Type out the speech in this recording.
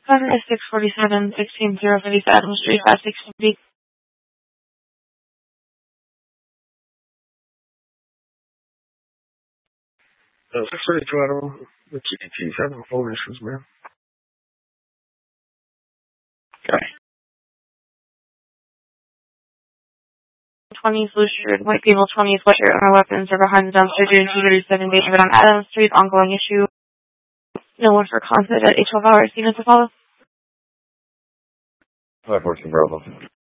Center is 647, 16050 Adams Street, 5650. 632 Adam, the TTT's having phone issues, man. Okay. 20s blue shirt, white people, 20s white shirt, and our weapons are behind the dumpster due to 237 David on Adams Street, ongoing issue. No one for contact at 812 hours. You know to follow? 514 Bravo.